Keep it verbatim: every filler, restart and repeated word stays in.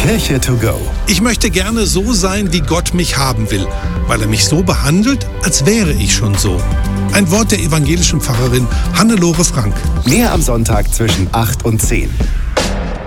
Kirche to go. Ich möchte gerne so sein, wie Gott mich haben will, weil er mich so behandelt, als wäre ich schon so. Ein Wort der evangelischen Pfarrerin Hannelore Frank. Mehr am Sonntag zwischen acht und zehn.